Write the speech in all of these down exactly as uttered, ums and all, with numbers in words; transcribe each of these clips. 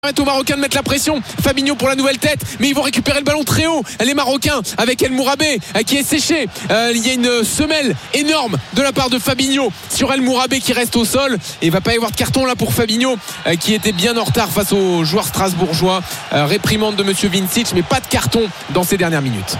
Aux Marocains de mettre la pression. Fabinho pour la nouvelle tête, mais ils vont récupérer le ballon très haut, les Marocains, avec El Mourabé qui est séché. Euh, il y a une semelle énorme de la part de Fabinho sur El Mourabé qui reste au sol, et il va pas y avoir de carton là pour Fabinho euh, qui était bien en retard face aux joueurs strasbourgeois. euh, réprimande de monsieur Vincic, mais pas de carton dans ces dernières minutes.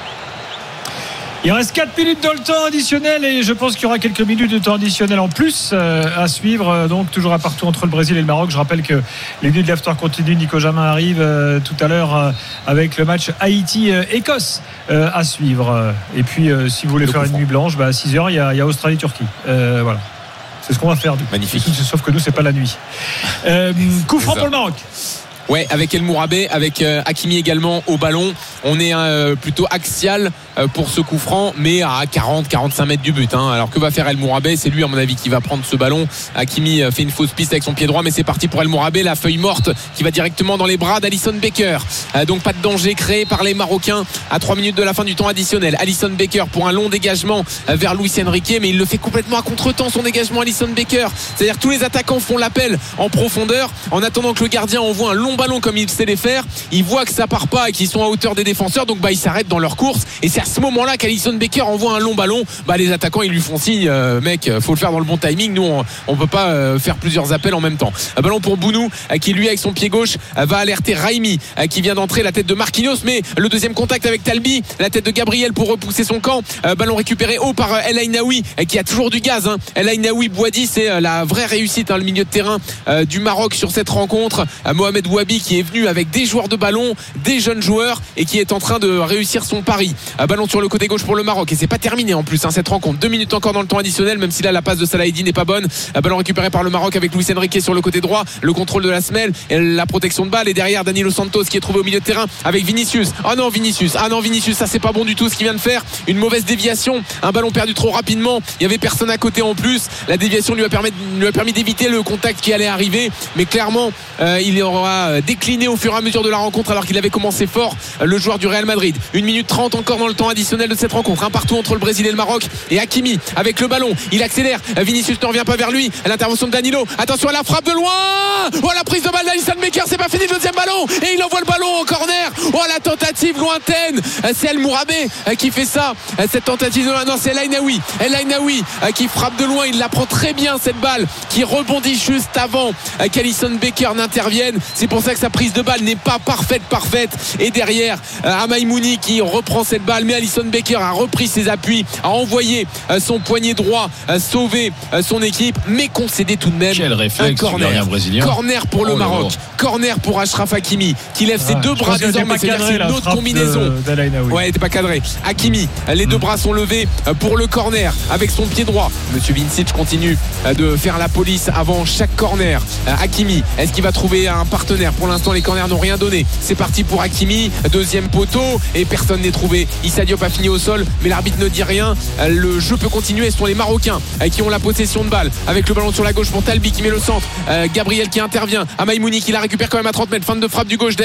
Il reste quatre minutes dans le temps additionnel et je pense qu'il y aura quelques minutes de temps additionnel en plus euh, à suivre. Donc toujours à partout entre le Brésil et le Maroc. Je rappelle que les minutes de l'after continue. Nico Jamin arrive euh, tout à l'heure euh, avec le match Haïti-Écosse euh, à suivre. Et puis euh, si vous voulez le faire une nuit blanche, bah, à six heures il y a, a Australie-Turquie. Euh, voilà. C'est ce qu'on va faire. Magnifique. Sauf que nous c'est pas la nuit. Euh, coup franc pour le Maroc. Ouais, avec El Mourabé, avec euh, Hakimi également au ballon. On est euh, plutôt axial euh, pour ce coup franc, mais à quarante à quarante-cinq mètres du but. Hein. Alors que va faire El Mourabé? C'est lui, à mon avis, qui va prendre ce ballon. Hakimi euh, fait une fausse piste avec son pied droit, mais c'est parti pour El Mourabé. La feuille morte qui va directement dans les bras d'Alisson Becker. Euh, donc pas de danger créé par les Marocains à trois minutes de la fin du temps additionnel. Alisson Becker pour un long dégagement euh, vers Luis Enrique, mais il le fait complètement à contre-temps, son dégagement, Alisson Becker. C'est-à-dire que tous les attaquants font l'appel en profondeur en attendant que le gardien envoie un long ballon comme il sait les faire. Ils voient que ça part pas et qu'ils sont à hauteur des défenseurs, donc bah ils s'arrêtent dans leur course, et c'est à ce moment-là qu'Alisson Becker envoie un long ballon. Bah les attaquants ils lui font signe, euh, mec, faut le faire dans le bon timing. Nous on, on peut pas euh, faire plusieurs appels en même temps. Un ballon pour Bounou euh, qui lui avec son pied gauche euh, va alerter Raimi euh, qui vient d'entrer, la tête de Marquinhos, mais le deuxième contact avec Talbi, la tête de Gabriel pour repousser son camp. Euh, ballon récupéré haut par euh, El Ainaoui euh, qui a toujours du gaz. Hein. El Ainaoui Bouadi, c'est euh, la vraie réussite, hein, le milieu de terrain euh, du Maroc sur cette rencontre. Euh, Mohamed Ouabi qui est venu avec des joueurs de ballon, des jeunes joueurs, et qui est en train de réussir son pari. Un ballon sur le côté gauche pour le Maroc, et c'est pas terminé en plus hein, cette rencontre. Deux minutes encore dans le temps additionnel, même si là la passe de Salahidi n'est pas bonne. Un ballon récupéré par le Maroc avec Luis Enrique sur le côté droit, le contrôle de la semelle et la protection de balle, et derrière Danilo Santos qui est trouvé au milieu de terrain avec Vinicius. Oh non Vinicius, ah non Vinicius, ça c'est pas bon du tout ce qu'il vient de faire. Une mauvaise déviation, un ballon perdu trop rapidement, il y avait personne à côté en plus. La déviation lui a permis, lui a permis d'éviter le contact qui allait arriver, mais clairement euh, il aura décliné au fur et à mesure de la rencontre alors qu'il avait commencé fort, le joueur du Real Madrid. Une minute trente encore dans le temps additionnel de cette rencontre, un partout entre le Brésil et le Maroc, et Hakimi avec le ballon, il accélère, Vinicius ne revient pas vers lui, l'intervention de Danilo, attention à la frappe de loin, oh la prise de balle d'Alisson Becker, c'est pas fini, le deuxième ballon, et il envoie le ballon au corner. Oh la tentative lointaine, c'est El Mourabé qui fait ça, cette tentative de loin, non c'est El Ainaoui, El Ainaoui qui frappe de loin, il la prend très bien cette balle, qui rebondit juste avant qu'Alisson Becker n'intervienne. C'est pour ça que sa prise de balle n'est pas parfaite parfaite et derrière euh, Amaï Mouni qui reprend cette balle, mais Alisson Becker a repris ses appuis, a envoyé euh, son poignet droit euh, sauver euh, son équipe, mais concédé tout de même. Quel réflexe, un corner brésilien. corner pour le oh Maroc, Lord. corner pour Achraf Hakimi qui lève ses ah, deux bras désormais, c'est-à-dire c'est une autre combinaison de, de ouais, il n'était pas cadré. Hakimi, les deux bras sont levés pour le corner avec son pied droit. Monsieur Vincic continue de faire la police avant chaque corner. Hakimi, est-ce qu'il va trouver un partenaire? Pour l'instant les corners n'ont rien donné. C'est parti pour Hakimi, deuxième poteau, et personne n'est trouvé. Issa Diop a fini au sol, mais l'arbitre ne dit rien. Le jeu peut continuer, ce sont les Marocains qui ont la possession de balle, avec le ballon sur la gauche pour Talbi qui met le centre, euh, Gabriel qui intervient, Amaï Mouni qui la récupère quand même à trente mètres, fin de frappe du gauche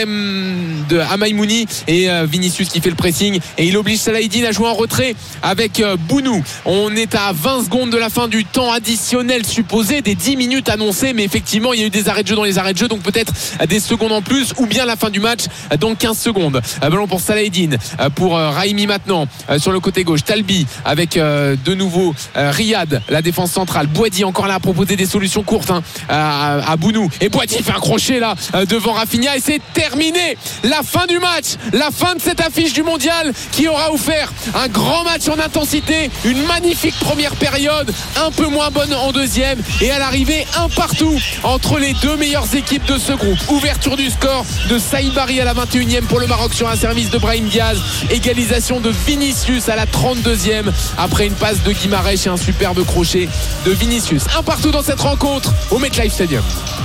de Amaï Mouni, et euh, Vinicius qui fait le pressing, et il oblige Salahidine à jouer en retrait avec euh, Bounou. On est à vingt secondes de la fin du temps additionnel supposé, des dix minutes annoncées, mais effectivement il y a eu des arrêts de jeu dans les arrêts de jeu, donc peut-être des secondes en plus, ou bien la fin du match dans quinze secondes. Ballon pour Salahidine, pour Raimi maintenant sur le côté gauche, Talbi avec de nouveau Riyad, la défense centrale, Bouadi encore là à proposer des solutions courtes hein, à, à Bounou, et Bouadi fait un crochet là devant Rafinha, et c'est terminé. La fin du match, la fin de cette affiche du mondial qui aura offert un grand match en intensité, une magnifique première période, un peu moins bonne en deuxième, et à l'arrivée un partout entre les deux meilleures équipes de ce groupe. Ouverture du score de Saïd Barry à la vingt et unième pour le Maroc sur un service de Brahim Diaz, égalisation de Vinicius à la trente-deuxième après une passe de Guimarães et un superbe crochet de Vinicius. Un partout dans cette rencontre au MetLife Stadium.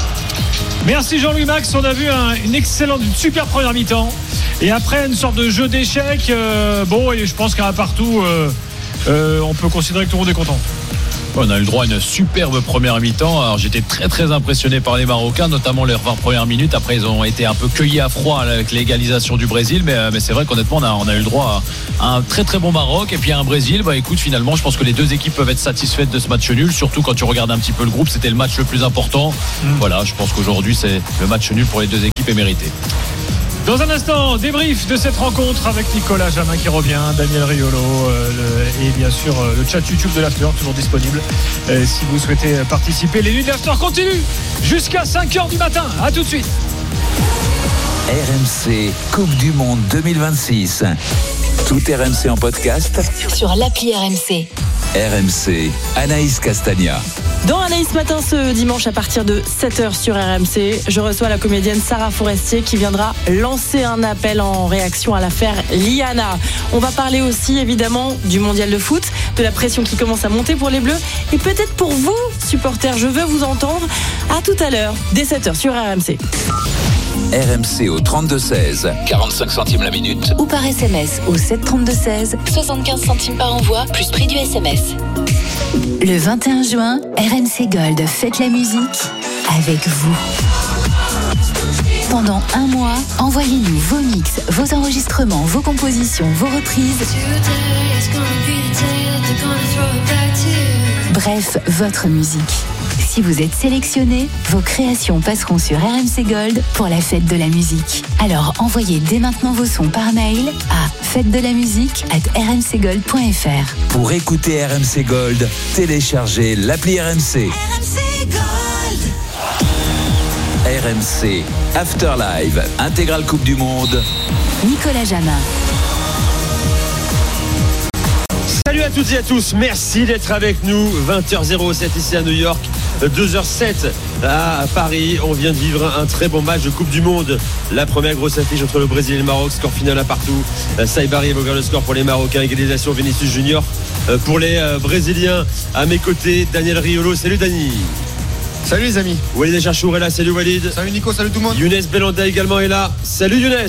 Merci Jean-Louis Max, on a vu un, une excellente, une super première mi-temps, et après une sorte de jeu d'échecs. Euh, bon, et je pense qu'à un partout euh, euh, on peut considérer que tout le monde est content. On a eu le droit à une superbe première mi-temps. Alors j'étais très très impressionné par les Marocains, notamment leurs vingt premières minutes. Après ils ont été un peu cueillis à froid avec l'égalisation du Brésil, mais, mais c'est vrai qu'honnêtement on a, on a eu le droit à un très très bon Maroc et puis à un Brésil. Bah écoute, finalement je pense que les deux équipes peuvent être satisfaites de ce match nul, surtout quand tu regardes un petit peu le groupe. C'était le match le plus important. Mmh. Voilà, je pense qu'aujourd'hui c'est le match nul pour les deux équipes est mérité. Dans un instant, débrief de cette rencontre avec Nicolas Jamin qui revient, Daniel Riolo euh, le, et bien sûr euh, le chat YouTube de l'After toujours disponible euh, si vous souhaitez participer. Les nuits de l'After continuent jusqu'à cinq heures du matin. À tout de suite. R M C Coupe du Monde deux mille vingt-six. Tout R M C en podcast sur l'appli R M C. R M C, Anaïs Castagna. Dans Anaïs Matin ce dimanche à partir de sept heures sur R M C, je reçois la comédienne Sarah Forestier qui viendra lancer un appel en réaction à l'affaire Liana. On va parler aussi évidemment du mondial de foot, de la pression qui commence à monter pour les Bleus et peut-être pour vous, supporters, je veux vous entendre. À tout à l'heure, dès sept heures sur R M C. R M C au trente-deux seize, quarante-cinq centimes la minute. Ou par S M S au sept trente-deux seize, soixante-quinze centimes par envoi, plus prix du S M S. Le vingt et un juin, R M C Gold fête la musique avec vous. Pendant un mois, envoyez-nous vos mix, vos enregistrements, vos compositions, vos reprises. Bref, votre musique. Si vous êtes sélectionné, vos créations passeront sur R M C Gold pour la fête de la musique. Alors envoyez dès maintenant vos sons par mail à fête de la musique arobase r m c gold point f r. Pour écouter R M C Gold, téléchargez l'appli R M C. R M C Gold. R M C After Live, intégrale Coupe du Monde. Nicolas Jamin. Salut à toutes et à tous, merci d'être avec nous. vingt heures zéro sept ici à New York, deux heures zéro sept à Paris. On vient de vivre un très bon match de Coupe du Monde. La première grosse affiche entre le Brésil et le Maroc, score final à partout. Saïbari a ouvert le score pour les Marocains, égalisation Vinicius Junior pour les Brésiliens. À mes côtés, Daniel Riolo. Salut Dani. Salut les amis. Walid Acharchour est là, salut Walid. Salut Nico, salut tout le monde. Younes Belanda également est là. Salut Younes.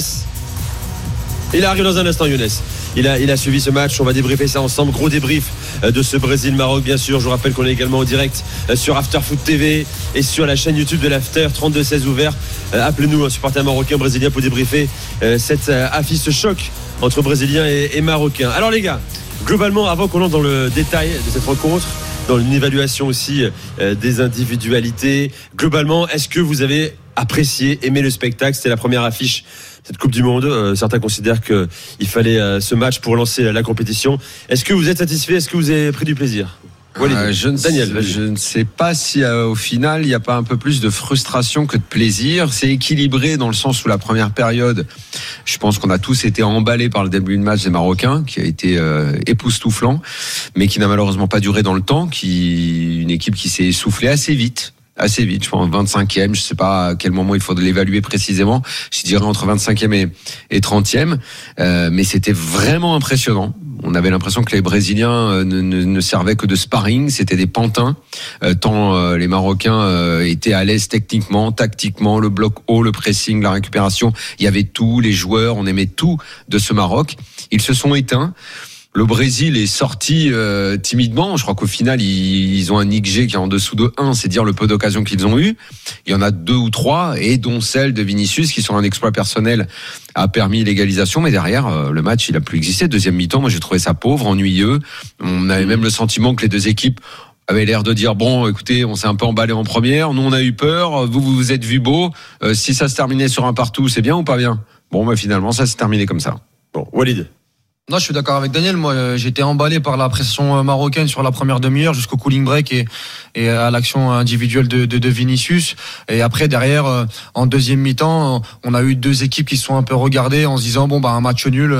Il arrive dans un instant Younes. Il a, il a suivi ce match, on va débriefer ça ensemble. Gros débrief de ce Brésil-Maroc bien sûr. Je vous rappelle qu'on est également en direct sur After Foot T V et sur la chaîne YouTube de l'After, trente-deux seize ouvert. Appelez-nous un supporter marocain, brésilien pour débriefer cette affiche, ce choc entre Brésiliens et, et Marocains. Alors les gars, globalement avant qu'on entre dans le détail de cette rencontre, dans une évaluation aussi des individualités, globalement est-ce que vous avez apprécié, aimé le spectacle? C'était la première affiche cette Coupe du Monde. Euh, certains considèrent qu'il fallait euh, ce match pour lancer la, la compétition. Est-ce que vous êtes satisfait? Est-ce que vous avez pris du plaisir? Euh, je, ne Daniel, sais, je ne sais pas si euh, au final il n'y a pas un peu plus de frustration que de plaisir. C'est équilibré dans le sens où la première période, je pense qu'on a tous été emballés par le début de match des Marocains, qui a été euh, époustouflant, mais qui n'a malheureusement pas duré dans le temps. Qui une équipe qui s'est essoufflée assez vite. Assez vite, je pense vingt-cinquième, je sais pas à quel moment il faut l'évaluer précisément, je dirais entre vingt-cinquième et, et trentième, euh, mais c'était vraiment impressionnant. On avait l'impression que les Brésiliens ne, ne, ne servaient que de sparring, c'était des pantins, euh, tant euh, les Marocains euh, étaient à l'aise techniquement, tactiquement, le bloc haut, le pressing, la récupération, il y avait tout, les joueurs, on aimait tout de ce Maroc. Ils se sont éteints. Le Brésil est sorti euh, timidement. Je crois qu'au final, ils, ils ont un X G qui est en dessous de un. C'est dire le peu d'occasions qu'ils ont eu. Il y en a deux ou trois, et dont celle de Vinicius, qui sont un exploit personnel, a permis l'égalisation. Mais derrière, euh, le match, il a plus existé. Deuxième mi-temps, moi, j'ai trouvé ça pauvre, ennuyeux. On avait même le sentiment que les deux équipes avaient l'air de dire, bon, écoutez, on s'est un peu emballé en première. Nous, on a eu peur. Vous, vous vous êtes vu beau. Euh, si ça se terminait sur un partout, c'est bien ou pas bien? Bon, bah, finalement, ça s'est terminé comme ça. Bon, Walid. Non, je suis d'accord avec Daniel. Moi, j'étais emballé par la pression marocaine sur la première demi-heure jusqu'au cooling break et, et à l'action individuelle de, de, de Vinicius. Et après, derrière, en deuxième mi-temps, on a eu deux équipes qui se sont un peu regardées en se disant, bon, bah, un match nul,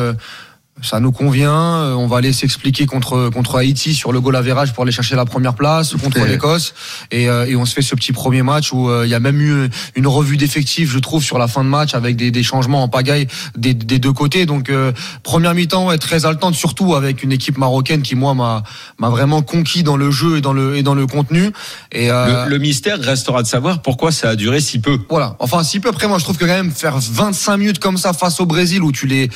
ça nous convient. On va aller s'expliquer contre contre Haïti sur le goal average pour aller chercher la première place contre ouais. l'Écosse. Et, et on se fait ce petit premier match où il y a même eu une revue d'effectifs, je trouve, sur la fin de match avec des, des changements en pagaille des, des deux côtés. Donc euh, première mi-temps est très haletante, surtout avec une équipe marocaine qui moi m'a m'a vraiment conquis dans le jeu et dans le et dans le contenu. Et euh, le, le mystère restera de savoir pourquoi ça a duré si peu. Voilà. Enfin si peu. Après moi je trouve que quand même faire vingt-cinq minutes comme ça face au Brésil où tu les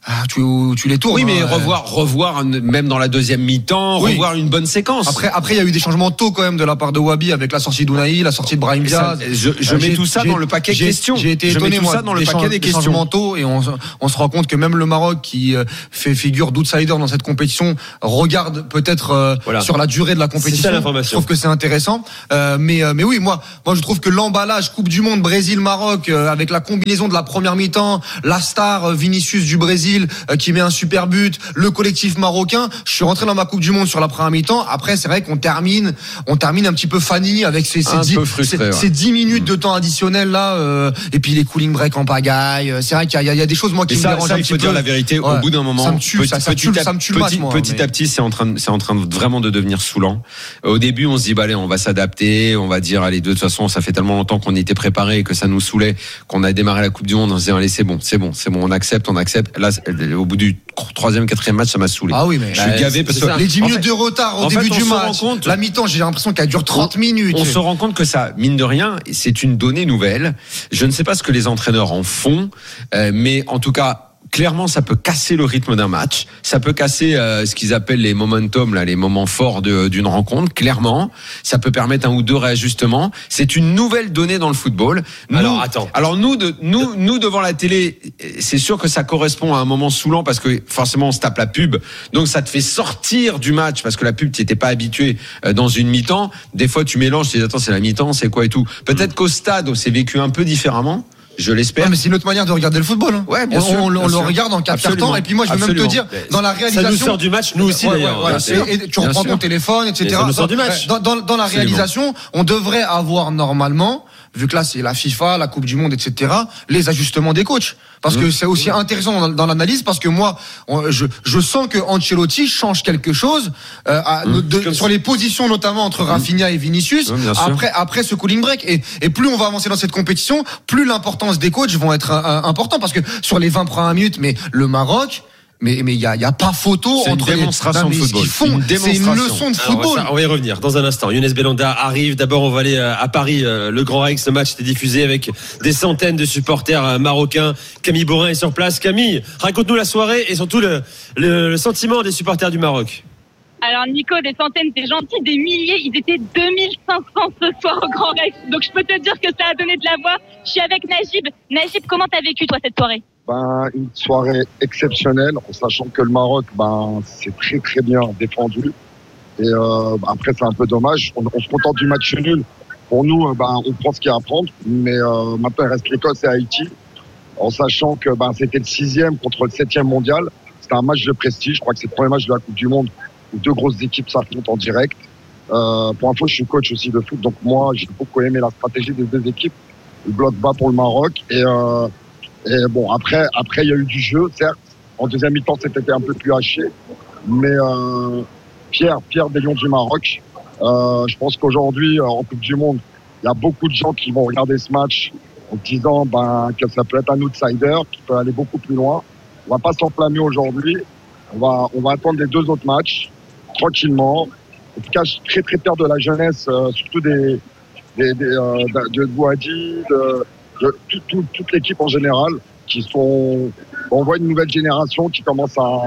tu, tu les tournes. Oui, mais hein. revoir, revoir, même dans la deuxième mi-temps, oui. revoir une bonne séquence. Après, après, il y a eu des changements tôt quand même de la part de Wabi avec la sortie d'Ounahi, la sortie de Brahim Diaz. Je, je mets tout ça dans le paquet j'ai, questions. J'ai été je étonné, mets tout moi, ça dans le des paquet change, des des questions. changements tôt, et on, on se rend compte que même le Maroc, qui fait figure d'outsider dans cette compétition, regarde peut-être euh, voilà. sur la durée de la compétition. C'est ça l'information. Je trouve que c'est intéressant. Euh, mais, mais oui, moi, moi, je trouve que l'emballage Coupe du Monde Brésil-Maroc, euh, avec la combinaison de la première mi-temps, la star euh, Vinicius du Brésil euh, qui met un super but, le collectif marocain. Je suis rentré dans ma Coupe du Monde sur la première mi-temps. Après, c'est vrai qu'on termine, on termine un petit peu Fanny avec ces, ces, dix, frustré, ces, ouais. ces dix minutes de temps additionnel là, euh, et puis les cooling breaks en pagaille. C'est vrai qu'il y a, il y a des choses moi qui et me ça, dérangent ça, un il petit faut peu. dire la vérité. Ouais. Au bout d'un moment, ça me tue, petit, ça, ça, petit, tue, à, ça me tue petit, le match, moi. Petit mais... à petit, c'est en train, de, c'est en train de, vraiment de devenir saoulant. Au début, on se dit bah allez, on va s'adapter, on va dire allez, de toute façon, ça fait tellement longtemps qu'on était préparé et que ça nous saoulait qu'on a démarré la Coupe du Monde en se disant allez, c'est bon, c'est bon, c'est bon, on accepte, on accepte. Là, au bout du troisième, quatrième match, ça m'a saoulé. Ah oui, mais je suis bah, gavé parce que les dix minutes de retard au début du match, compte, la mi-temps, j'ai l'impression qu'elle dure trente minutes. On se rend compte que ça, mine de rien, c'est une donnée nouvelle. Je ne sais pas ce que les entraîneurs en font, euh, mais en tout cas, clairement, ça peut casser le rythme d'un match. Ça peut casser euh, ce qu'ils appellent les momentum, là, les moments forts de, d'une rencontre. Clairement, ça peut permettre un ou deux réajustements. C'est une nouvelle donnée dans le football. Nous, alors, attends. Alors nous, de, nous, nous devant la télé, c'est sûr que ça correspond à un moment saoulant parce que forcément, on se tape la pub. Donc, ça te fait sortir du match parce que la pub, tu n'étais pas habitué dans une mi-temps. Des fois, tu mélanges, tu dis attends, c'est la mi-temps, c'est quoi et tout. Peut-être mmh. qu'au stade, c'est vécu un peu différemment. Je l'espère. Ouais, mais c'est une autre manière de regarder le football. Hein. Ouais, bien on, sûr. On, on, bien on sûr. le regarde en quatre temps. Et puis moi, je vais Absolument. même te dire, dans la réalisation. Ça nous sort du match, nous aussi ouais, d'ailleurs. Ouais, ouais, et, et tu reprends ton téléphone, et cetera. Ça nous sort du match. Dans, dans, dans la Absolument. réalisation, on devrait avoir normalement, vu que là c'est la FIFA, la Coupe du Monde, et cetera, les ajustements des coachs. Parce mmh. que c'est aussi intéressant dans, dans l'analyse, parce que moi, on, je, je sens que Ancelotti change quelque chose euh, à, mmh. de, sur les positions, notamment entre Rafinha et Vinicius. Mmh, après, après ce cooling break, et, et plus on va avancer dans cette compétition, plus l'importance des coachs vont être euh, importants, parce que sur les vingt premières minutes, mais le Maroc. Mais mais il y a il y a pas photo c'est entre une démonstration les, non, de football. Font, une c'est une leçon de football. Alors, on va y revenir dans un instant. Younes Belhanda arrive. D'abord, on va aller à Paris. Le Grand Rex, le match était diffusé avec des centaines de supporters marocains. Camille Borin est sur place. Camille, raconte-nous la soirée et surtout le, le, le sentiment des supporters du Maroc. Alors Nico, des centaines, c'est gentil, des milliers, ils étaient deux mille cinq cents ce soir au Grand Rex. Donc je peux te dire que ça a donné de la voix. Je suis avec Najib. Najib, comment t'as vécu toi cette soirée ? Ben, une soirée exceptionnelle, en sachant que le Maroc, ben, c'est très très bien défendu. Et euh, après, c'est un peu dommage. On, on se contente du match nul. Pour nous, ben, on prend ce qu'il y a à prendre. Mais euh, maintenant, il reste l'Écosse et Haïti. En sachant que ben, c'était le sixième contre le septième mondial. C'était un match de prestige. Je crois que c'est le premier match de la Coupe du Monde où deux grosses équipes s'affrontent en direct. Euh, pour info, je suis coach aussi de foot. Donc moi, j'ai beaucoup aimé la stratégie des deux équipes. Le bloc bas pour le Maroc. Et... Euh, Et bon, après, après, il y a eu du jeu, certes. En deuxième mi-temps, c'était un peu plus haché. Mais euh, Pierre, Pierre des Lions du Maroc, euh, je pense qu'aujourd'hui, en Coupe du Monde, il y a beaucoup de gens qui vont regarder ce match en disant ben, que ça peut être un outsider, qui peut aller beaucoup plus loin. On va pas s'enflammer aujourd'hui. On va, on va attendre les deux autres matchs, tranquillement. En tout cas, je suis très, très fier de la jeunesse, euh, surtout des, des, des, euh, de Bouhaddi, de... De tout, tout, toute l'équipe en général, qui sont, on voit une nouvelle génération qui commence à,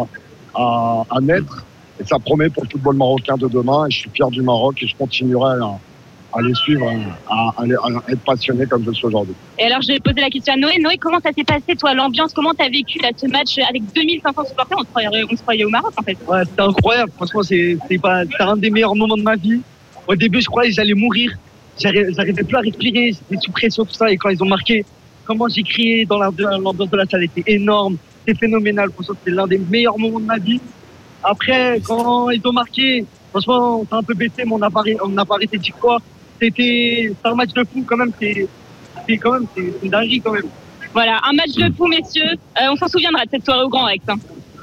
à, à naître, et ça promet pour le football marocain de demain. Et je suis fier du Maroc et je continuerai à, à les suivre, à, à, à être passionné comme je le suis aujourd'hui. Et alors, je vais poser la question à Noé. Noé, comment ça s'est passé, toi, l'ambiance? Comment t'as vécu là, ce match avec deux mille cinq cents supporters? On se croyait, on se croyait au Maroc, en fait. Ouais, c'était incroyable. Franchement, c'est, c'est pas, c'était un des meilleurs moments de ma vie. Au début, je croyais que j'allais mourir. J'arrivais plus à respirer, j'étais sous pression, tout ça. Et quand ils ont marqué, comment j'ai crié dans la, l'ambiance de la salle était énorme. C'était phénoménal. Franchement, c'était l'un des meilleurs moments de ma vie. Après, quand ils ont marqué, franchement, on s'est un peu baissé, mais on n'a pas, on n'a pas arrêté de dire quoi. C'était, c'était un match de fou quand même. C'est, c'est quand même, c'est une dinguerie quand même. Voilà, un match de fou, messieurs. Euh, on s'en souviendra de cette soirée au Grand Rex. Hein.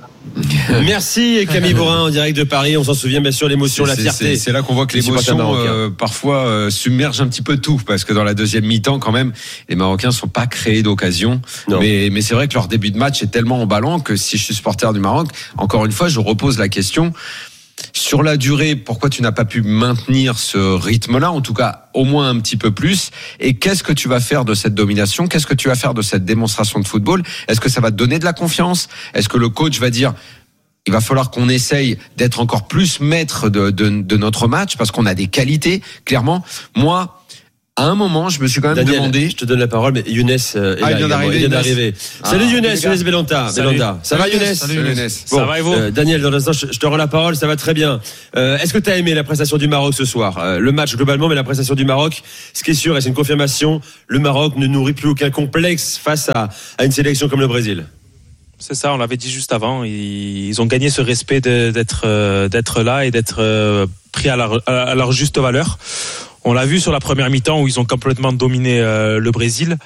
Merci Camille Borin en direct de Paris. On s'en souvient bien sûr, l'émotion, c'est, la fierté. C'est, c'est là qu'on voit que l'émotion euh, parfois euh, submerge un petit peu tout, parce que dans la deuxième mi-temps quand même, les Marocains sont pas créés d'occasion. Mais, mais c'est vrai que leur début de match est tellement emballant que si je suis supporter du Maroc, encore une fois, je repose la question. sur la durée, pourquoi tu n'as pas pu maintenir ce rythme-là, en tout cas au moins un petit peu plus, et qu'est-ce que tu vas faire de cette domination, qu'est-ce que tu vas faire de cette démonstration de football? Est-ce que ça va te donner de la confiance? Est-ce que le coach va dire il va falloir qu'on essaye d'être encore plus maître de, de, de notre match parce qu'on a des qualités, clairement. Moi, à un moment, je me suis quand même Daniel, demandé. Je te donne la parole, mais Younes euh, ah, est là, il vient d'arriver. Il vient d'arriver. Ah, salut Younes, les Younes Belanta. Belanda. Ça va Younes? Salut Younes. Bon, ça va et vous euh, Daniel, dans l'instant, je, je te rends la parole, ça va très bien. Euh, est-ce que tu as aimé la prestation du Maroc ce soir? euh, Le match globalement, mais la prestation du Maroc, ce qui est sûr, et c'est une confirmation, le Maroc ne nourrit plus aucun complexe face à, à une sélection comme le Brésil. C'est ça, on l'avait dit juste avant. Ils ont gagné ce respect de, d'être, euh, d'être là et d'être euh, pris à leur, à leur juste valeur. On l'a vu sur la première mi-temps où ils ont complètement dominé euh, le Brésil.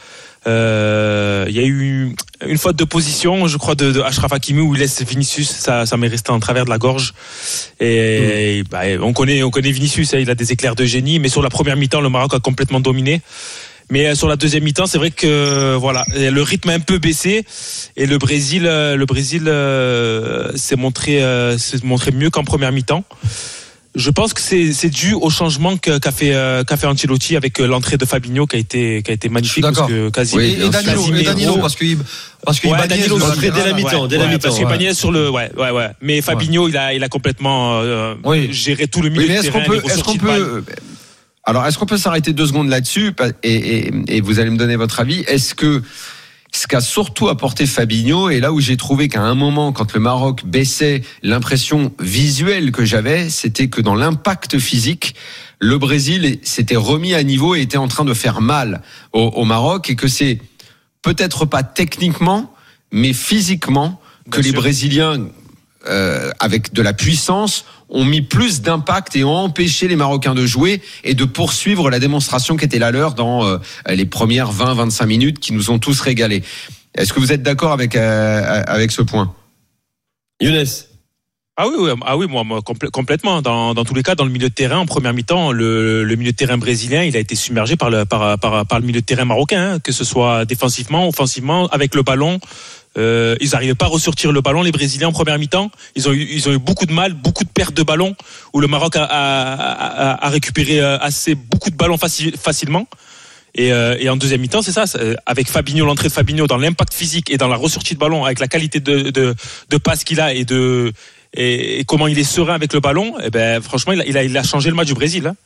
Euh, il y a eu une faute de position, je crois, de, de Achraf Hakimi où il laisse Vinicius. Ça, ça m'est resté en travers de la gorge. Et, mmh. bah, on connaît, on connaît Vinicius. Hein, il a des éclairs de génie. Mais sur la première mi-temps, le Maroc a complètement dominé. Mais sur la deuxième mi-temps, c'est vrai que voilà, le rythme a un peu baissé et le Brésil, le Brésil euh, s'est montré, euh, s'est montré mieux qu'en première mi-temps. Je pense que c'est, c'est dû au changement qu'a fait, euh, qu'a fait Ancelotti avec l'entrée de Fabinho qui a été, qui a été magnifique. D'accord. Parce que quasi, oui, et Danilo, et Danilo parce que parce que ouais, Danilo l'entrée dès la mi-temps, ouais, dès la ouais, mi-temps. Parce qu'il ouais. Bagnès sur le, ouais, ouais, ouais. Mais Fabinho, ouais. il a, il a complètement euh, oui. géré tout le milieu oui, mais de est-ce terrain. qu'on peut, est-ce qu'on peut, alors est-ce qu'on peut s'arrêter deux secondes là-dessus et, et, et vous allez me donner votre avis. Est-ce que ce qu'a surtout apporté Fabinho, et là où j'ai trouvé qu'à un moment, quand le Maroc baissait, l'impression visuelle que j'avais, c'était que dans l'impact physique, le Brésil s'était remis à niveau et était en train de faire mal au, au Maroc, et que c'est peut-être pas techniquement, mais physiquement, que Bien les sûr. Brésiliens, euh, avec de la puissance, ont mis plus d'impact et ont empêché les Marocains de jouer et de poursuivre la démonstration qui était la leur dans euh, les premières vingt à vingt-cinq minutes qui nous ont tous régalés. Est-ce que vous êtes d'accord avec, euh, avec ce point? Younes? Ah oui, oui, ah oui, moi, moi complè- complètement. Dans, dans tous les cas, dans le milieu de terrain, en première mi-temps, le, le milieu de terrain brésilien, il a été submergé par le, par, par, par le milieu de terrain marocain, hein, que ce soit défensivement, offensivement, avec le ballon. Euh, ils n'arrivaient pas à ressortir le ballon, les Brésiliens, en première mi-temps. Ils ont eu, ils ont eu beaucoup de mal, beaucoup de pertes de ballons, où le Maroc a, a, a, a récupéré assez beaucoup de ballons faci, facilement. Et, euh, et en deuxième mi-temps, c'est ça, c'est, avec Fabinho, l'entrée de Fabinho, dans l'impact physique et dans la ressortie de ballon, avec la qualité de, de, de passe qu'il a et de et, et comment il est serein avec le ballon. Et ben, franchement, il a, il a, il a changé le match du Brésil. Hein.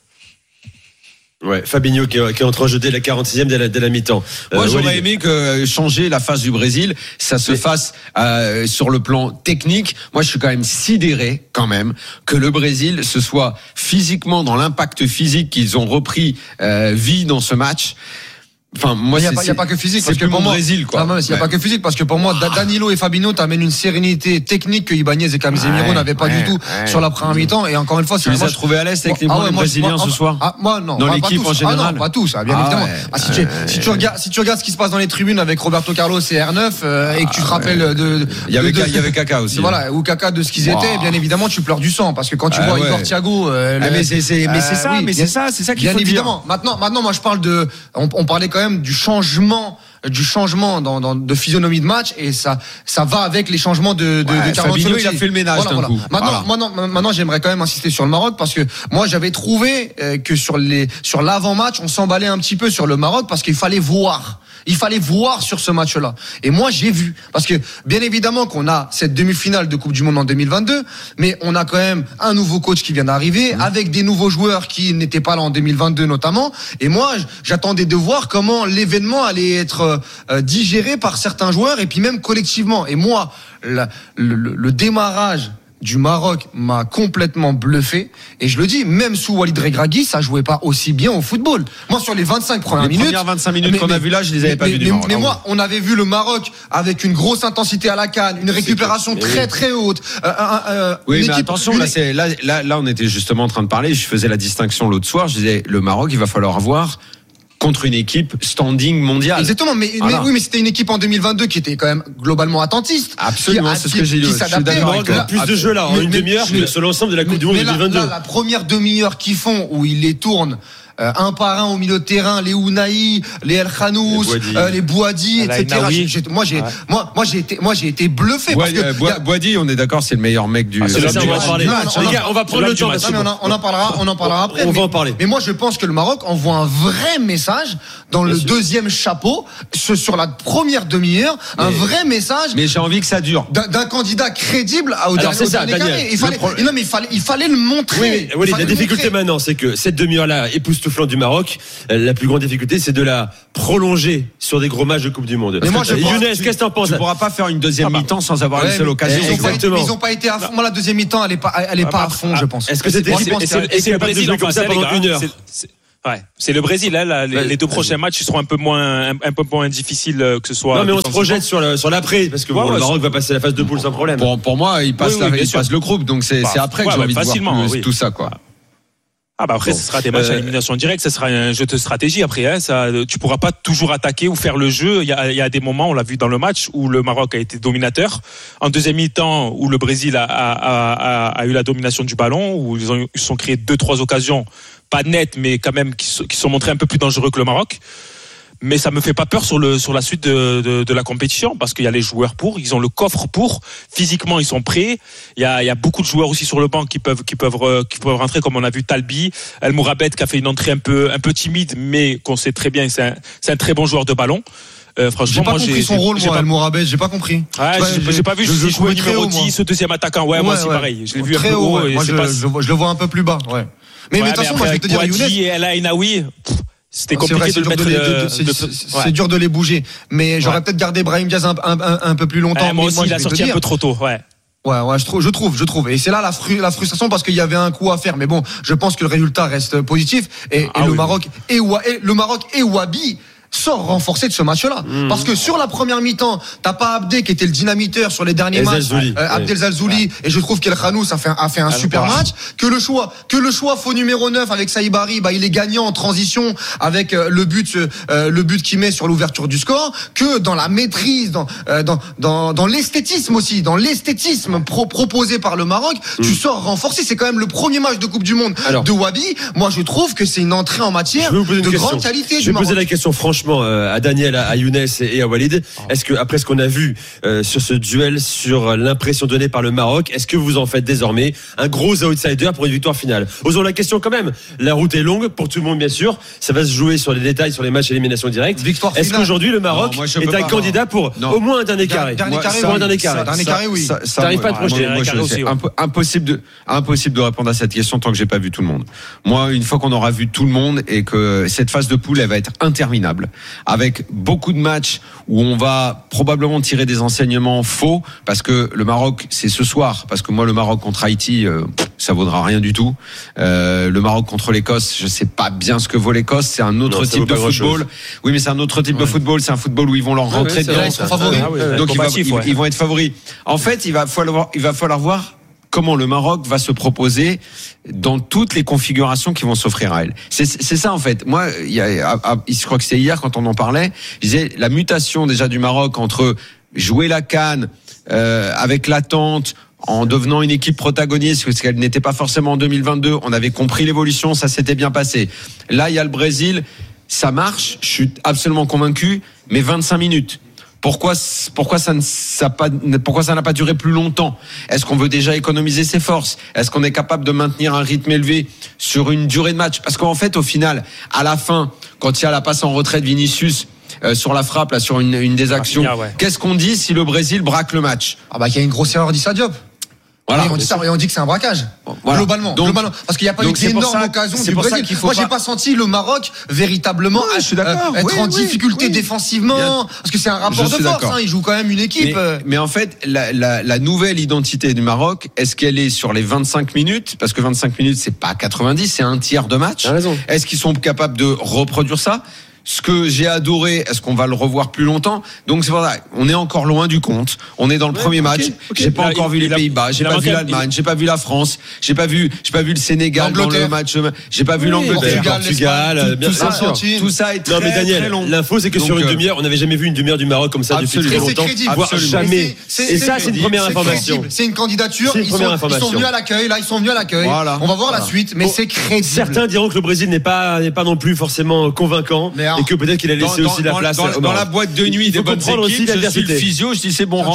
Ouais, Fabinho qui est, qui est en train de jeter la quarante-sixième dès la, dès la mi-temps. Moi, euh, j'aurais Walid. aimé que changer la face du Brésil, ça se Mais... fasse euh, sur le plan technique. Moi, je suis quand même sidéré, quand même, que le Brésil se soit physiquement dans l'impact physique qu'ils ont repris euh, vie dans ce match. Enfin, moi, il n'y a, a pas que physique, c'est parce que plus pour mon moi, Brésil, quoi. Non, il n'y a ouais. pas que physique, parce que pour moi, Danilo et Fabinho t'amènent une sérénité technique que Ibanez et Casemiro ouais, n'avaient pas ouais, du tout ouais. sur la première mi-temps. Et encore une fois, tu les as trouvés à l'aise techniquement, ah ouais, les moi, Brésiliens moi, ce soir? Ah, moi, non. Dans pas, l'équipe pas en général? Ah non, pas tous, bien ah évidemment. Ouais, ah, si, tu, ouais. si, tu regardes, si tu regardes ce qui se passe dans les tribunes avec Roberto Carlos et R neuf, euh, et que tu te rappelles ouais. de, de. Il y avait, de, de, il y avait Kaka aussi. Voilà, ou Kaka de ce qu'ils wow. étaient, bien évidemment, tu pleures du sang. Parce que quand tu ah vois ouais. Igor Thiago. Euh, ah, mais c'est, c'est, mais c'est ça, oui, mais c'est ça, c'est ça qu'il faut dire. Bien évidemment. Maintenant, maintenant, moi, je parle de. On, on parlait quand même du changement. du changement dans, dans, de physionomie de match, et ça ça va avec les changements de, de, ouais, de Carlo Ancelotti. Il a fait le ménage voilà, d'un voilà. coup. Maintenant, voilà. maintenant, maintenant, j'aimerais quand même insister sur le Maroc, parce que moi j'avais trouvé que sur les sur l'avant-match, on s'emballait un petit peu sur le Maroc parce qu'il fallait voir. Il fallait voir sur ce match-là. Et moi, j'ai vu. Parce que, bien évidemment, qu'on a cette demi-finale de Coupe du Monde en deux mille vingt-deux, mais on a quand même un nouveau coach qui vient d'arriver, mmh. avec des nouveaux joueurs qui n'étaient pas là en deux mille vingt-deux notamment. Et moi, j'attendais de voir comment l'événement allait être euh, digéré par certains joueurs, et puis même collectivement. Et moi, la, le, le démarrage du Maroc m'a complètement bluffé, et je le dis, même sous Walid Regragui, ça jouait pas aussi bien au football. Moi, sur les vingt-cinq premières les minutes, premières vingt-cinq minutes mais, qu'on mais, a vu là, je les avais mais, pas mais, vues mais, du Maroc. mais moi, on avait vu le Maroc avec une grosse intensité à la canne, une récupération très oui. très haute. Euh, euh, oui, mais équipe, attention, une... là, c'est là, là, là, on était justement en train de parler. Je faisais la distinction l'autre soir. Je disais, le Maroc, il va falloir voir contre une équipe standing mondiale. Exactement, mais, voilà. mais oui, mais c'était une équipe en deux mille vingt-deux qui était quand même globalement attentiste. Absolument, c'est ce que j'ai dit. Qui s'adaptait. Le Maroc a plus de jeux là, en une demi-heure que sur l'ensemble de la Coupe du Monde deux mille vingt-deux. Là, la première demi-heure qu'ils font, où ils les tournent euh, un par un au milieu de terrain, les Ounahi, les El Khanous, les Bouhaddi, euh, et cetera. J'ai, j'ai, moi, j'ai, ouais. moi, moi, j'ai été, moi, j'ai été bluffé. Bouhaddi, parce que, euh, Bouhaddi, on est d'accord, c'est le meilleur mec du. Ah, c'est ça, on va parler. Les gars, on va prendre le temps. On en parlera, on en parlera après. On mais, va en parler. Mais moi, je pense que le Maroc envoie un vrai message dans Bien le sûr. deuxième chapeau, ce, sur la première demi-heure, mais, un vrai message. Mais j'ai envie que ça dure. D'un, d'un candidat crédible au Alors, dernier, c'est ça, au dernier carré. Il fallait, pro... non, mais il fallait, il fallait le montrer. Oui, oui, oui la difficulté maintenant, c'est que cette demi-heure-là, époustouflante du Maroc, la plus grande difficulté, c'est de la prolonger sur des gros matchs de Coupe du Monde. Mais moi, je Younes, qu'est-ce que t'en penses? Tu pourras pas faire une deuxième ah bah. mi-temps sans avoir ouais, une seule occasion. Ils Exactement. Ils ont pas été à fond. Moi, la deuxième mi-temps, elle est pas, elle est pas à fond, je pense. Est-ce que c'était, et c'est le Brésil en face pendant une heure? Ouais, c'est le Brésil. Hein, là, les, ouais, les deux prochains matchs ils seront un peu moins, un, un peu moins difficiles que ce soit. Non, mais on se projette sur, le, sur l'après parce que ouais, bon, ouais, le Maroc va passer la phase de poule sans problème. Pour, pour moi, il passe, oui, oui, la, il passe le groupe, donc c'est, bah, c'est après ouais, que j'ai envie bah, de voir plus, oui. tout ça, quoi. Ah bah après, bon, ce sera des matchs euh, à élimination directe, ce sera un jeu de stratégie après. Hein, ça, tu pourras pas toujours attaquer ou faire le jeu. Il y a, il y a des moments, on l'a vu dans le match, où le Maroc a été dominateur. En deuxième mi-temps, où le Brésil a, a, a, a eu la domination du ballon, où ils ont, ils sont créés deux trois occasions, pas nettes, mais quand même qui sont, qui sont montrés un peu plus dangereux que le Maroc. Mais ça me fait pas peur sur le sur la suite de, de, de la compétition parce qu'il y a les joueurs pour, ils ont le coffre pour, physiquement ils sont prêts. Il y a il y a beaucoup de joueurs aussi sur le banc qui peuvent qui peuvent qui peuvent rentrer, comme on a vu Talbi, El Mourabet qui a fait une entrée un peu un peu timide, mais qu'on sait très bien c'est un, c'est un très bon joueur de ballon. Euh, franchement, j'ai pas moi, compris j'ai, son j'ai, rôle, j'ai moi, El Mourabet, j'ai pas compris. Ouais, ouais, j'ai, j'ai pas vu, j'ai joué numéro dix, ce deuxième attaquant. Ouais, ouais moi c'est ouais. pareil. Je l'ai vu très un peu haut. haut ouais. Moi, je, pas... je, je le vois un peu plus bas. Ouais. Mais de toute façon, moi je vais te dire, Younes et El Ainaoui. C'était compliqué vrai, de le mettre. De les, de, de, c'est, de, c'est, ouais. c'est dur de les bouger. Mais j'aurais ouais. peut-être gardé Brahim Diaz un, un, un, un peu plus longtemps. Eh, moi aussi, moi, il a sorti un peu trop tôt. Ouais. Ouais, ouais, je trouve, je trouve, je trouve. Et c'est là la, fru, la frustration parce qu'il y avait un coup à faire. Mais bon, je pense que le résultat reste positif. Et, ah, et oui. le Maroc et, et le Maroc et Wabi sort renforcé de ce match-là. Mmh. Parce que sur la première mi-temps, t'as pas Abdé qui était le dynamiteur sur les derniers matchs, euh, Abdel Zalzouli, et je trouve qu'El Khanous a fait, a fait un super match. Que le choix, que le choix faux numéro neuf avec Saïbari, bah, il est gagnant en transition avec euh, le but, euh, le but qu'il met sur l'ouverture du score. Que dans la maîtrise, dans, euh, dans, dans, dans l'esthétisme aussi, dans l'esthétisme pro- proposé par le Maroc, mmh. tu sors renforcé. C'est quand même le premier match de Coupe du Monde Alors, de Wabi. Moi, je trouve que c'est une entrée en matière de question. grande qualité. Je vais poser la question franchement à Daniel, à Younes et à Walid. Est-ce que après ce qu'on a vu euh, sur ce duel, sur l'impression donnée par le Maroc, est-ce que vous en faites désormais un gros outsider pour une victoire finale? Osons la question quand même. La route est longue pour tout le monde bien sûr. Ça va se jouer sur les détails, sur les matchs élimination directe. Victoire finale. Est-ce qu'aujourd'hui le Maroc non, est un pas, candidat pour non. au moins un dernier carré? Dernier moi, carré, ça, oui. un dernier carré. Dernier carré, oui. Ça, ça, T'arrives pas à te projeter. Moi, moi, je, c'est imp- impossible de, impossible de répondre à cette question tant que j'ai pas vu tout le monde. Moi, une fois qu'on aura vu tout le monde et que cette phase de poule, elle va être interminable, avec beaucoup de matchs où on va probablement tirer des enseignements faux, parce que le Maroc, c'est ce soir, parce que moi, le Maroc contre Haïti, euh, ça vaudra rien du tout. Euh, le Maroc contre l'Écosse, je sais pas bien ce que vaut l'Écosse, c'est un autre non, type de football. Oui, mais c'est un autre type ouais. de football, c'est un football où ils vont leur rentrer ouais, dedans. Ils sont favoris. Ah, oui, Donc, ils, va, ils, ouais. ils vont être favoris. En fait, il va falloir, il va falloir voir comment le Maroc va se proposer dans toutes les configurations qui vont s'offrir à elle. C'est, c'est ça en fait. Moi, il y a, je crois que c'est hier quand on en parlait, je disais la mutation déjà du Maroc entre jouer la CAN euh, avec l'attente, en devenant une équipe protagoniste, parce qu'elle n'était pas forcément en deux mille vingt-deux. On avait compris l'évolution, ça s'était bien passé. Là, il y a le Brésil, ça marche, je suis absolument convaincu, mais vingt-cinq minutes. Pourquoi, pourquoi ça ne, ça pas, pourquoi ça n'a pas duré plus longtemps? Est-ce qu'on veut déjà économiser ses forces? Est-ce qu'on est capable de maintenir un rythme élevé sur une durée de match? Parce qu'en fait, au final, à la fin, quand il y a la passe en retrait de Vinicius, euh, sur la frappe, là, sur une, une des actions, ah, ouais. qu'est-ce qu'on dit si le Brésil braque le match? Ah, bah, qu'il y a une grosse erreur d'Issa Diop. Voilà. Et on dit ça, et on dit que c'est un braquage. Voilà. Globalement, donc, globalement, parce qu'il n'y a pas eu d'énormes occasions du Brésil. Moi, j'ai pas senti le Maroc véritablement oui, je suis d'accord. Euh, être oui, en difficulté oui, défensivement, bien. Parce que c'est un rapport de force. Hein, il joue quand même une équipe. Mais, mais en fait, la, la, la nouvelle identité du Maroc, est-ce qu'elle est sur les vingt-cinq minutes? Parce que vingt-cinq minutes, c'est pas quatre-vingt-dix, c'est un tiers de match. Est-ce qu'ils sont capables de reproduire ça? ce que j'ai adoré, est-ce qu'on va le revoir plus longtemps? Donc c'est voilà, on est encore loin du compte. On est dans le ouais, premier okay, match. Okay. J'ai pas là, encore vu les a, Pays-Bas, j'ai pas vu l'Allemagne, il... j'ai pas vu la France, j'ai pas vu, j'ai pas vu le Sénégal dans le match, j'ai pas vu oui, l'Angleterre, Portugal, bien sûr. Tout ça est très, non mais Daniel, très long. L'info c'est que donc, sur une demi-heure, on n'avait jamais vu une demi-heure du Maroc comme ça depuis très longtemps, voire jamais. Et ça c'est une première information. C'est une candidature. Ils sont venus à l'accueil. Là, ils sont venus à l'accueil. On va voir la suite, mais c'est crédible. Certains diront que le Brésil n'est pas n'est pas non plus forcément convaincant et que peut-être qu'il a laissé aussi la place dans la boîte de nuit des bonnes équipes. Je suis le physio, je dis c'est bon, rentre.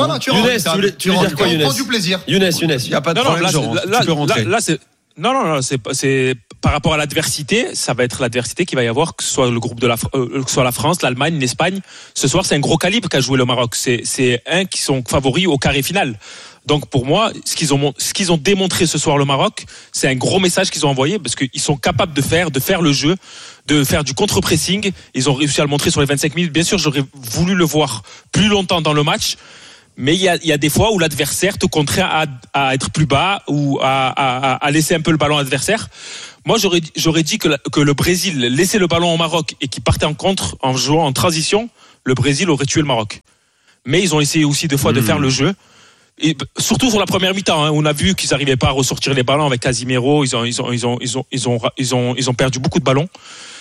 Younes, tu veux dire quoi, Younes? Prends du plaisir. Younes, Younes, il y a pas de problème. Tu peux rentrer. Là, c'est non, non, non, c'est, c'est par rapport à l'adversité, ça va être l'adversité qu'il va y avoir, que ce soit le groupe de la, euh, que ce soit la France, l'Allemagne, l'Espagne. Ce soir, c'est un gros calibre qu'a joué le Maroc. C'est, c'est un qui sont favoris au carré final. Donc pour moi, ce qu'ils ont, ce qu'ils ont démontré ce soir le Maroc, c'est un gros message qu'ils ont envoyé parce qu'ils sont capables de faire, de faire le jeu, de faire du contre-pressing. Ils ont réussi à le montrer sur les vingt-cinq minutes. Bien sûr, j'aurais voulu le voir plus longtemps dans le match. Mais il y a, il y a des fois où l'adversaire te contraint à, à être plus bas ou à, à, à laisser un peu le ballon à l'adversaire. Moi, j'aurais, j'aurais dit que, la, que le Brésil laissait le ballon au Maroc et qu'il partait en contre en jouant en transition, le Brésil aurait tué le Maroc. Mais ils ont essayé aussi deux fois mmh. de faire le jeu. Et surtout sur la première mi-temps, hein, on a vu qu'ils n'arrivaient pas à ressortir les ballons avec Casimiro. Ils ont, ils ont, ils ont, ils ont, ils ont, ils ont, ils ont perdu beaucoup de ballons.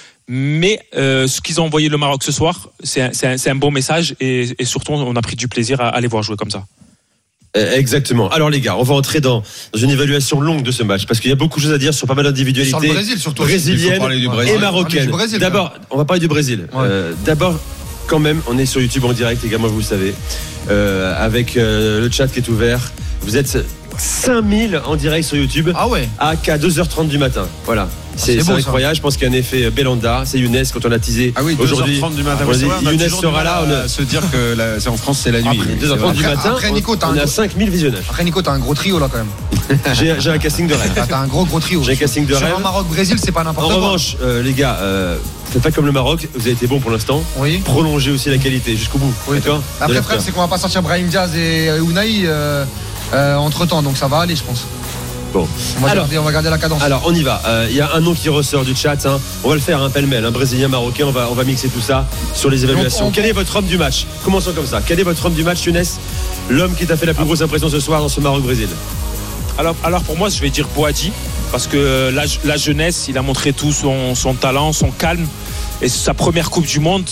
Mais euh, ce qu'ils ont envoyé le Maroc ce soir, c'est un, c'est un, c'est un bon message et, et surtout on a pris du plaisir à, à les voir jouer comme ça. Exactement. Alors les gars, on va entrer dans, dans une évaluation longue de ce match parce qu'il y a beaucoup de choses à dire sur pas mal d'individualités sur le Brésil, surtout brésiliennes Brésil. et marocaines. Brésil, D'abord, on va parler du Brésil. Ouais. Euh, d'abord, quand même, on est sur YouTube en direct, les gars, moi vous le savez, euh, avec euh, le chat qui est ouvert. Vous êtes cinq mille en direct sur YouTube. Ah ouais. À qu'à deux heures trente du matin. Voilà. C'est, c'est, c'est incroyable, ça. Je pense qu'il y a un effet Belanda, c'est Younes quand on a teasé ah oui, aujourd'hui. deux heures trente du matin. Younes sera là. On a se dire que la, c'est en France c'est la nuit. Après, deux heures trente du matin. Après, Nico, on, on a cinq mille visionnages. Après Nico, t'as un gros trio là quand même. j'ai, j'ai un casting de rêve. T'as un gros gros trio. J'ai un casting de rêve. Sur un Maroc-Brésil, c'est pas n'importe quoi. En revanche, euh, les gars, euh, faites pas comme le Maroc. Vous avez été bon pour l'instant. Oui. Prolongez aussi la qualité jusqu'au bout. Oui. D'accord. Après, le problème, c'est qu'on va pas sortir Brahim Diaz et Unai euh, euh, entre temps, donc ça va aller, je pense. Bon. On va, alors, garder, on va garder la cadence. Alors on y va. Il euh, y a un nom qui ressort du chat. Hein. On va le faire un hein, pêle-mêle, un hein, brésilien, marocain. On va, on va mixer tout ça sur les évaluations. On, on... Quel est votre homme du match? Commençons comme ça. Quel est votre homme du match, Younes? L'homme qui t'a fait la plus grosse impression ce soir dans ce Maroc-Brésil? Alors, alors pour moi, je vais dire Boadi parce que la, la jeunesse, il a montré tout son, son talent, son calme et sa première Coupe du Monde.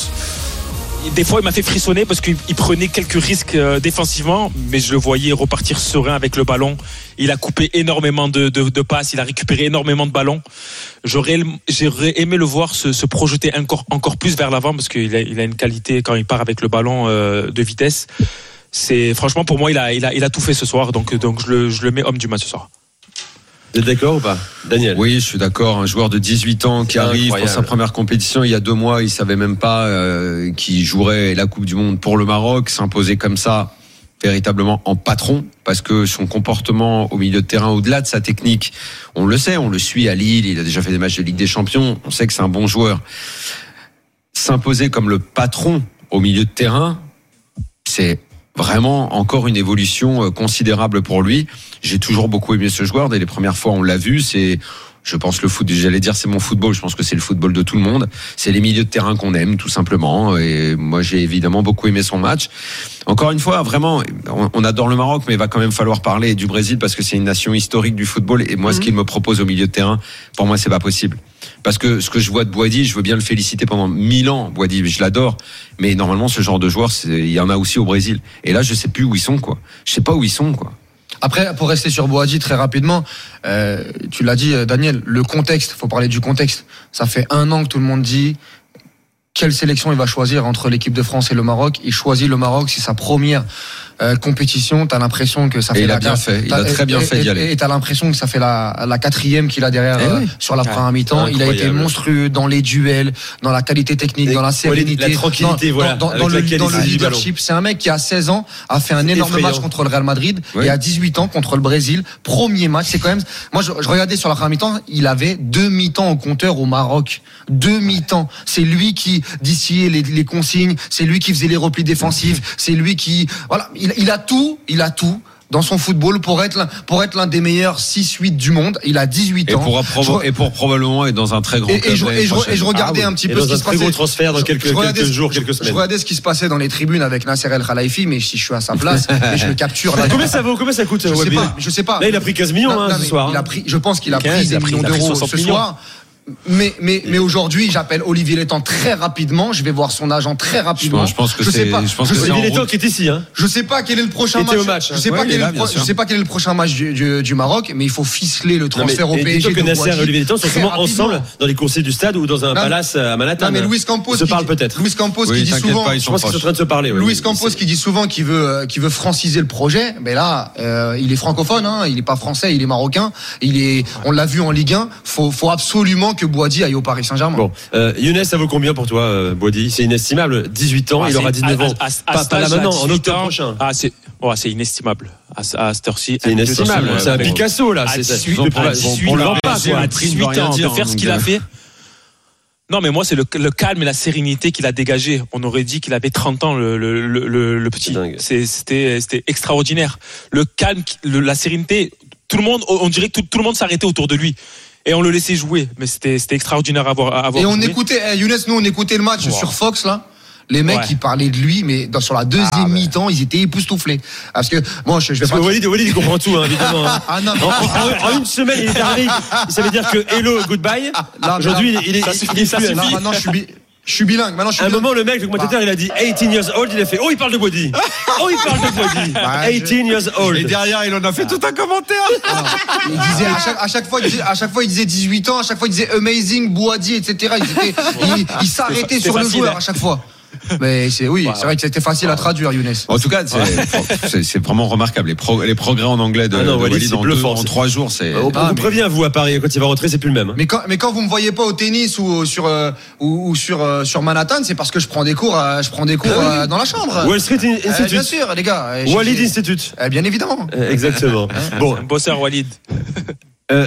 Des fois, il m'a fait frissonner parce qu'il prenait quelques risques euh, défensivement, mais je le voyais repartir serein avec le ballon. Il a coupé énormément de, de, de passes, il a récupéré énormément de ballons. J'aurais, j'aurais aimé le voir se, se projeter encore, encore plus vers l'avant parce qu'il a, il a une qualité quand il part avec le ballon euh, de vitesse. C'est franchement pour moi, il a, il a, il a tout fait ce soir, donc, donc je le, je le mets homme du match ce soir. Vous êtes d'accord ou pas, Daniel? Oui, je suis d'accord. Un joueur de dix-huit ans qui arrive incroyable. Pour sa première compétition, il y a deux mois, il savait même pas euh, qu'il jouerait la Coupe du Monde pour le Maroc, s'imposer comme ça, véritablement en patron, parce que son comportement au milieu de terrain, au-delà de sa technique, on le sait, on le suit à Lille, il a déjà fait des matchs de Ligue des Champions, on sait que c'est un bon joueur. S'imposer comme le patron au milieu de terrain, c'est vraiment encore une évolution considérable pour lui. J'ai toujours beaucoup aimé ce joueur. Dès les premières fois, on l'a vu. C'est, je pense, le foot. J'allais dire, c'est mon football. Je pense que c'est le football de tout le monde. C'est les milieux de terrain qu'on aime, tout simplement. Et moi, j'ai évidemment beaucoup aimé son match. Encore une fois, vraiment, on adore le Maroc, mais il va quand même falloir parler du Brésil parce que c'est une nation historique du football. Et moi, mmh. ce qu'il me propose au milieu de terrain, pour moi, c'est pas possible. Parce que ce que je vois de Boadi, je veux bien le féliciter pendant mille ans. Boadi, je l'adore. Mais normalement, ce genre de joueurs, il y en a aussi au Brésil. Et là, je sais plus où ils sont, quoi. Je sais pas où ils sont, quoi. Après, pour rester sur Boadi très rapidement, euh, tu l'as dit, Daniel, le contexte, faut parler du contexte. Ça fait un an que tout le monde dit quelle sélection il va choisir entre l'équipe de France et le Maroc. Il choisit le Maroc, c'est sa première euh, compétition. T'as l'impression que ça fait et il la a bien fait, il a très bien et, fait d'y aller. Et t'as l'impression que ça fait la, la quatrième qu'il a derrière euh, sur la première mi-temps. Il a été monstrueux dans les duels, dans la qualité technique, et dans la sérénité, la tranquillité, dans, voilà, dans, dans, le, dans le leadership. C'est un mec qui à seize ans a fait un c'est énorme effrayant. match contre le Real Madrid oui. et à dix-huit ans contre le Brésil. Premier match, c'est quand même. Moi, je, je regardais sur la première mi-temps, il avait deux mi-temps au compteur au Maroc. Deux mi-temps. C'est lui qui distillait les, les consignes. C'est lui qui faisait les replis défensifs. C'est lui qui, voilà, il, il a tout. Il a tout dans son football pour être l'un, pour être l'un des meilleurs six huit du monde. Il a dix-huit et ans. Pour provo- je... et pour probablement être dans un très grand et, club. Et je, et, je, et je regardais ah, oui. un petit et peu dans ce qui un se très passait. gros transfert dans quelques, je, quelques jours, quelques semaines. Je regardais ce qui se passait dans les tribunes avec Nasser El Khelaïfi, mais si je suis à sa place, et je le capture. Là, combien ça vaut? Combien ça coûte? Je sais pas. Je sais pas. Là, il a pris quinze millions non, hein, non, ce soir. Il a pris, je pense qu'il a quinze, pris des a pris, millions d'euros ce millions. soir. Mais, mais, mais aujourd'hui, j'appelle Olivier Létang très rapidement. Je vais voir son agent très rapidement. Je pense que je sais c'est, pas. je pense je que sais, Olivier Létang qui est ici, hein. Je sais pas quel est le prochain match. Au match. Je sais ouais, pas quel là, est le pro- je sais pas quel est le prochain match du, du, du Maroc, mais il faut ficeler le transfert non, mais, au P S G. Et que Nasser et Olivier Létang sont souvent ensemble dans les coursiers du stade ou dans un non, palace à Manhattan. Non, mais Luis Campos se parle peut-être. Luis Campos oui, qui dit souvent. Pas, je pense qu'ils sont en train de se parler. Luis oui, Campos qui dit souvent qu'il veut, qu'il veut franciser le projet. Mais là, euh, il est francophone, hein, il est pas français, il est marocain. Il est, on l'a vu en Ligue un. Faut, faut absolument que Boadi aille au Paris Saint-Germain. Bon, euh, Younes, ça vaut combien pour toi, euh, Boadi? C'est inestimable. dix-huit ans, ah, il aura dix-neuf ans. À, à, pas, pas là maintenant, en octobre prochain. Ah, c'est, oh, c'est inestimable. À, à cette heure-ci. C'est inestimable. C'est un Picasso, là. C'est dix-huit ans, à dix-huit ans, de faire ce qu'il a fait. Non, mais moi, c'est le, le calme et la sérénité qu'il a dégagé. On aurait dit qu'il avait trente ans, le, le, le, le petit. C'est, c'était, c'était extraordinaire. Le calme, le, la sérénité, tout le monde, on dirait que tout, tout le monde s'arrêtait autour de lui. Et on le laissait jouer. Mais c'était, c'était extraordinaire à avoir, à avoir Et on joué. écoutait, eh, Younes, nous, on écoutait le match wow. sur Fox, là. Les mecs, ouais. ils parlaient de lui, mais dans, sur la deuxième ah, mi-temps, ils étaient époustouflés. Parce que, moi, je, je vais Parce pas. que Walid, Walid, il comprend tout, hein, évidemment. Hein. Ah, non, en, en, en une semaine, il est arrivé. Ça veut dire que hello, goodbye. Là, aujourd'hui, il est, ça il, il est plus. Là, maintenant, je suis bi- Je suis bilingue. Maintenant, je suis à un bilingue. moment, le mec, le commentateur, il a dit eighteen years old. Il a fait oh, il parle de Boadi. Oh, il parle de Boadi. Bah, eighteen je... years old. Et derrière, il en a fait tout un commentaire. Alors, il disait à chaque, à chaque fois, il disait, à chaque fois, il disait dix-huit ans. À chaque fois, il disait amazing Boadi, et cetera. Il, était, il, il s'arrêtait c'est, sur c'est le facile, joueur à chaque fois. Mais c'est oui, wow. c'est vrai que c'était facile à traduire, Younes. En tout cas, c'est, c'est, c'est vraiment remarquable. Les, pro, les progrès en anglais de, ah non, de Walid en, deux, en trois jours, c'est. On ah, vous mais... prévient, vous à Paris, quand il va rentrer, c'est plus le même. Mais quand, mais quand vous me voyez pas au tennis ou sur euh, ou, ou sur euh, sur Manhattan, c'est parce que je prends des cours, euh, je prends des cours euh, dans la chambre. Wall Street Institute. Euh, bien sûr, les gars. Walid j'ai... Institute. Euh, bien évidemment. Euh, exactement. Bon, bosseur Walid. Euh,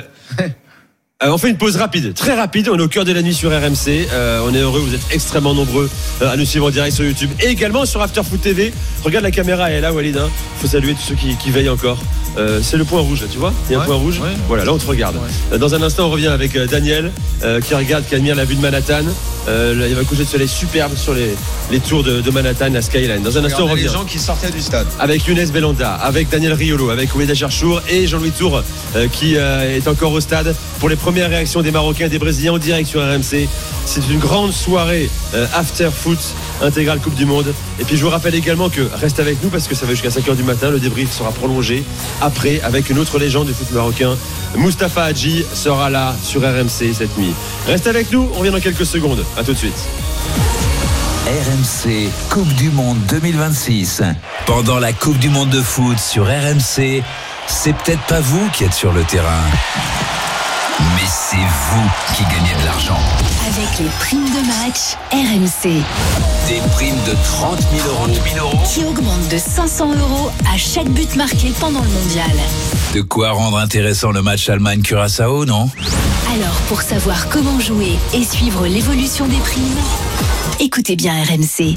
Euh, on fait une pause rapide, très rapide. On est au cœur de la nuit sur R M C. Euh, on est heureux, vous êtes extrêmement nombreux euh, à nous suivre en direct sur YouTube et également sur Afterfoot T V. Regarde la caméra, elle est là, Walid. Hein. Faut saluer tous ceux qui, qui veillent encore. Euh, c'est le point rouge, là, tu vois. Il y a ouais, un point rouge. Ouais. Voilà, là on te regarde. Ouais. Dans un instant, on revient avec euh, Daniel euh, qui regarde, qui admire la vue de Manhattan. Euh, là, il y a un coucher de soleil superbe sur les, les tours de, de Manhattan, la skyline. Dans un instant, on revient. Les gens qui sortaient du stade. Avec Younes Belanda, avec Daniel Riolo, avec Oueda Cherchour et Jean-Louis Tour euh, qui euh, est encore au stade pour les premières réactions des Marocains et des Brésiliens en direct sur R M C. C'est une grande soirée euh, after foot intégrale Coupe du Monde. Et puis je vous rappelle également que reste avec nous parce que ça va jusqu'à cinq heures du matin. Le débrief sera prolongé après avec une autre légende du foot marocain. Mustapha Hadji sera là sur R M C cette nuit. Reste avec nous, on revient dans quelques secondes. À tout de suite. R M C Coupe du Monde deux mille vingt-six. Pendant la Coupe du Monde de foot sur R M C, c'est peut-être pas vous qui êtes sur le terrain, mais c'est vous qui gagnez de l'argent. Avec les primes de match R M C. Des primes de trente mille euros qui augmentent de cinq cents euros à chaque but marqué pendant le mondial. De quoi rendre intéressant le match Allemagne-Curaçao, non ? Alors, pour savoir comment jouer et suivre l'évolution des primes, écoutez bien R M C.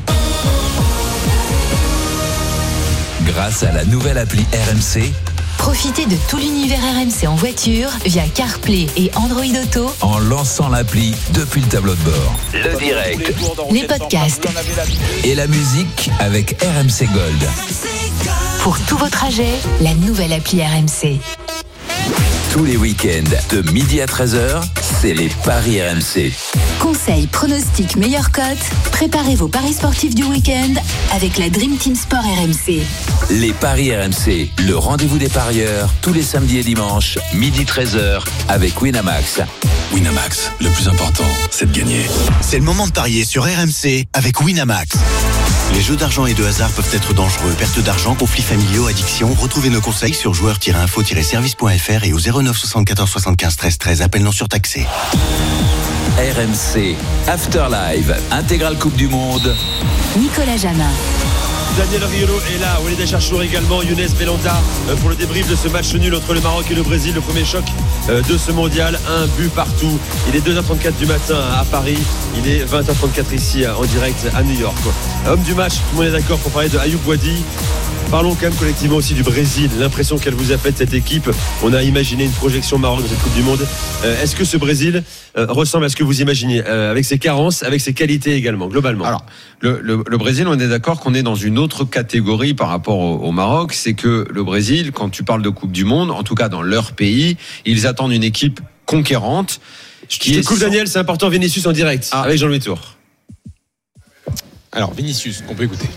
Grâce à la nouvelle appli R M C, profitez de tout l'univers R M C en voiture via CarPlay et Android Auto en lançant l'appli depuis le tableau de bord. Le direct, les podcasts et la musique avec R M C Gold. Pour tous vos trajets, la nouvelle appli R M C. Tous les week-ends, de midi à treize heures, c'est les paris R M C. Conseils, pronostics, meilleures cotes, préparez vos paris sportifs du week-end avec la Dream Team Sport R M C. Les paris R M C, le rendez-vous des parieurs, tous les samedis et dimanches, midi treize heures, avec Winamax. Winamax, le plus important, c'est de gagner. C'est le moment de parier sur R M C avec Winamax. Les jeux d'argent et de hasard peuvent être dangereux. Perte d'argent, conflits familiaux, addiction. Retrouvez nos conseils sur joueurs tiret info tiret service point f r et au zéro neuf soixante-quatorze soixante-quinze treize treize. Appel non surtaxé. R M C, After Live, intégrale Coupe du Monde. Nicolas Jamin. Daniel Riolo est là, Walid Cherchour également, Younes Belanda pour le débrief de ce match nul entre le Maroc et le Brésil, le premier choc de ce mondial, un but partout. Il est deux heures trente-quatre du matin à Paris, il est vingt heures trente-quatre ici en direct à New York. Homme du match, tout le monde est d'accord pour parler de Ayoub Boadi. Parlons quand même collectivement aussi du Brésil. L'impression qu'elle vous a faite cette équipe. On a imaginé une projection Maroc dans cette Coupe du Monde. Euh, est-ce que ce Brésil euh, ressemble à ce que vous imaginez, euh, avec ses carences, avec ses qualités également, globalement? Alors, le, le, le Brésil, on est d'accord qu'on est dans une autre catégorie par rapport au, au Maroc. C'est que le Brésil, quand tu parles de Coupe du Monde, en tout cas dans leur pays, ils attendent une équipe conquérante. Je te coupe, Daniel, c'est important. Vinicius en direct ah. avec Jean-Louis Tour. Alors Vinicius, qu'on peut écouter.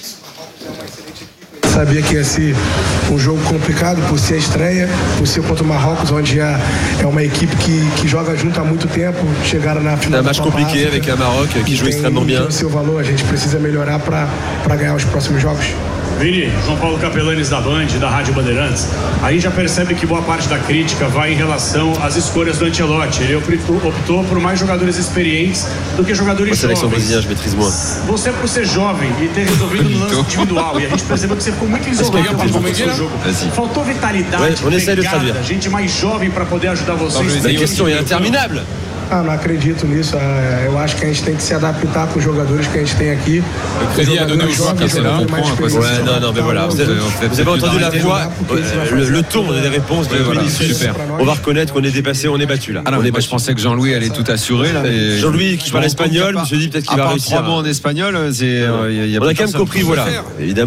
Sabia que ia ser um jogo complicado por ser a estreia, por ser contra o Marrocos, onde é, é uma equipe que, que joga junto há muito tempo, chegaram na final. C'est un match compliqué avec un Maroc qui joue extrêmement bien. Tem seu valor, a gente precisa melhorar para para ganhar os próximos jogos. Vini, João Paulo Capelanes da Band, da Rádio Bandeirantes. Aí já percebe que boa parte da crítica vai em relação às escolhas do Ancelotti. Ele optou por mais jogadores experientes do que jogadores jovens. Você, por ser jovem e ter resolvido no lance individual, e a gente percebeu que você ficou muito isolado no seu jogo. Faltou vitalidade, pegada, gente mais jovem para poder ajudar vocês. A questão é interminável. Ah, não acredito nisso. Eu acho que a gente tem que se adaptar com os jogadores que a gente tem aqui. Crédit à donner aux joueurs qui là. Ouais, non, non, mais voilà. Vous avez, vous avez entendu la voix, le, le ton des réponses de Vinicius. Super. On va reconnaître qu'on est dépassé, on est battu là. Ah non, on est moi, je pensais que Jean-Louis allait tout assurer là. Mais Jean-Louis qui parle espagnol, je me suis dit peut-être qu'il va réussir. Trois mots en espagnol, c'est. On a quand même compris, voilà. Évidemment.